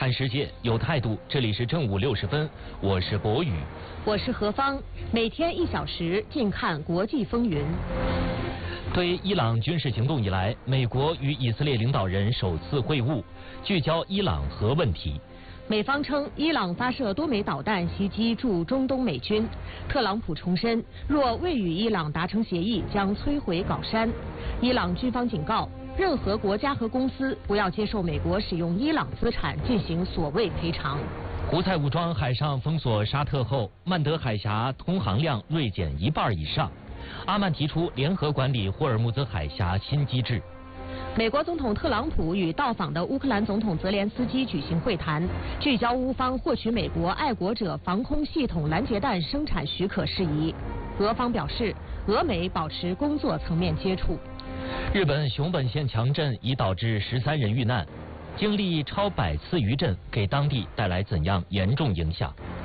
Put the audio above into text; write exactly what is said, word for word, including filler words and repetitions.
看世界有态度，这里是正午六十分，我是博宇， 我是何芳，每天一小时，静看国际风云。 对伊朗军事行动以来，美国与以色列领导人首次会晤，聚焦伊朗核问题。 美方称伊朗发射多枚导弹袭击驻中东美军，特朗普重申，若未与伊朗达成协议，将摧毁镐山。伊朗军方警告，任何国家和公司不要接受美国使用伊朗资产进行所谓赔偿。 胡塞武装海上封锁沙特后，曼德海峡通航量锐减一半以上。阿曼提出联合管理霍尔木兹海峡新机制。 美国总统特朗普与到访的乌克兰总统泽连斯基举行会谈，聚焦乌方获取美国爱国者防空系统拦截弹生产许可事宜。俄方表示，俄美保持工作层面接触。 日本熊本县强震已导致十三人遇难，经历超百次余震，给当地带来怎样严重影响？